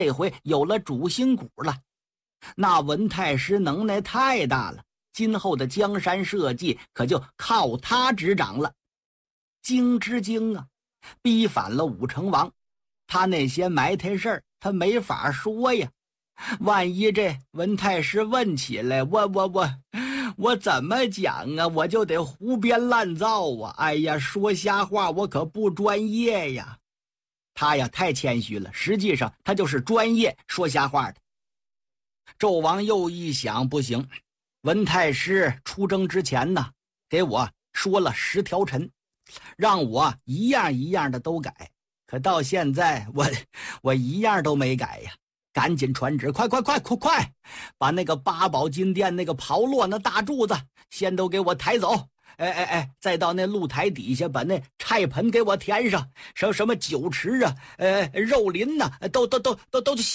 这回有了主心骨了。那文太师能耐太大了，今后的江山社稷可就靠他执掌了。京之京啊，逼反了武成王，他那些埋汰事儿他没法说呀。万一这文太师问起来，我怎么讲啊？我就得胡编乱造啊！哎呀，说瞎话我可不专业呀。他呀太谦虚了，实际上他就是专业说瞎话的。纣王又一想，不行，文太师出征之前呢，给我说了10条陈，让我一样一样的都改。可到现在我一样都没改呀。赶紧传旨，快，把那个八宝金殿那个炮烙那大柱子先都给我抬走。再到那露台底下把那菜盆给我填上，什么酒池啊，肉林呐，都